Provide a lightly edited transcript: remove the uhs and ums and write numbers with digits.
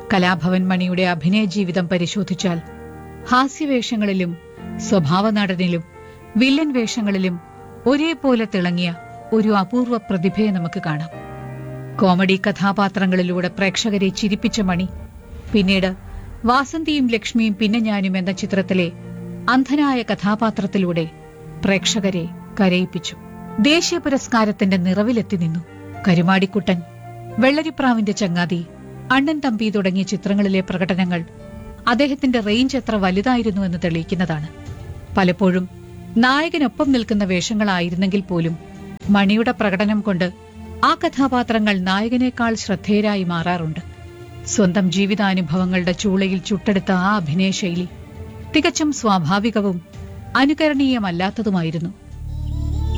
കലാഭവൻ മണിയുടെ അഭിനയ ജീവിതം പരിശോധിച്ചാൽ ഹാസ്യവേഷങ്ങളിലും സ്വഭാവനടനിലും വില്ലൻ വേഷങ്ങളിലും ഒരേപോലെ തിളങ്ങിയ ഒരു അപൂർവ പ്രതിഭയെ നമുക്ക് കാണാം. കോമഡി കഥാപാത്രങ്ങളിലൂടെ പ്രേക്ഷകരെ ചിരിപ്പിച്ച മണി പിന്നീട് വാസന്തിയും ലക്ഷ്മിയും പിന്നെ ഞാനും എന്ന ചിത്രത്തിലെ അന്ധനായ കഥാപാത്രത്തിലൂടെ പ്രേക്ഷകരെ കരയിപ്പിച്ചു. ദേശീയ പുരസ്കാരത്തിന്റെ നിറവിലെത്തി നിന്നു. കരുമാടിക്കുട്ടൻ, വെള്ളരിപ്രാവിന്റെ ചങ്ങാതി, അണ്ണൻ തമ്പി തുടങ്ങിയ ചിത്രങ്ങളിലെ പ്രകടനങ്ങൾ അദ്ദേഹത്തിന്റെ റേഞ്ച് എത്ര വലുതായിരുന്നു എന്ന് തെളിയിക്കുന്നതാണ്. പലപ്പോഴും നായകനൊപ്പം നിൽക്കുന്ന വേഷങ്ങളായിരുന്നെങ്കിൽ പോലും മണിയുടെ പ്രകടനം കൊണ്ട് ആ കഥാപാത്രങ്ങൾ നായകനേക്കാൾ ശ്രദ്ധേയരായി മാറാറുണ്ട്. സ്വന്തം ജീവിതാനുഭവങ്ങളുടെ ചൂളയിൽ ചുട്ടെടുത്ത ആ അഭിനയശൈലി തികച്ചും സ്വാഭാവികവും അനുകരണീയമല്ലാത്തതുമായിരുന്നു.